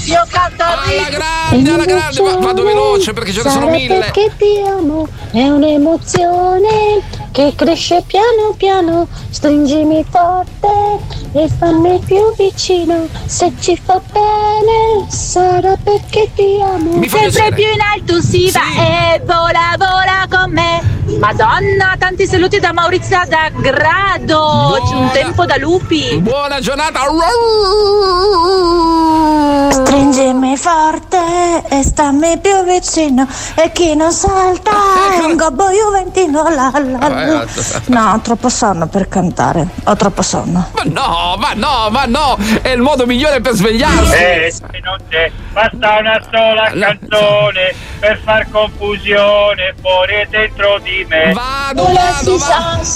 io canto alla grande, vado veloce perché ce ne sono 1000. Perché ti amo, è un'emozione che cresce piano piano, stringimi forte e fammi più vicino, se ci fa bene sarà perché ti amo. Sempre più in alto si va e vola con me. Madonna, tanti saluti da Maurizio da Grado. Un tempo da lupi. Buona giornata. Stringimi forte e stammi più vicino, e chi non salta è un gobbo juventino. No, ho troppo sonno per cantare. Ho troppo sonno. Ma no, è il modo migliore per svegliarsi. Se non c'è, basta una sola canzone per far confusione fuori e dentro di me. Vado.